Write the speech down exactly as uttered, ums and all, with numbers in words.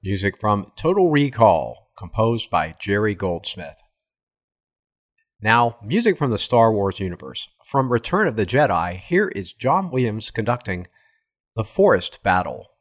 Music from Total Recall, composed by Jerry Goldsmith. Now, music from the Star Wars universe. From Return of the Jedi, here is John Williams conducting The Forest Battle.